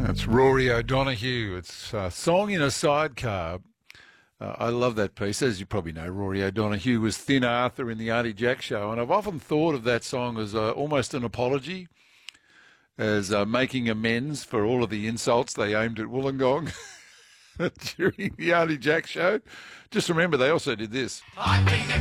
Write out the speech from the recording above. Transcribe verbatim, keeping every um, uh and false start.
That's Rory O'Donoghue. It's a song in a sidecar. Uh, I love that piece. As you probably know, Rory O'Donoghue was Thin Arthur in the Artie Jack Show, and I've often thought of that song as uh, almost an apology, as uh, making amends for all of the insults they aimed at Wollongong during the Artie Jack Show. Just remember, they also did this.